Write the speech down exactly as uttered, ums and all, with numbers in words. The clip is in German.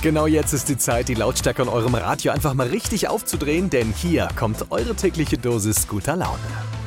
Genau jetzt ist die Zeit, die Lautstärke an eurem Radio einfach mal richtig aufzudrehen, denn hier kommt eure tägliche Dosis guter Laune.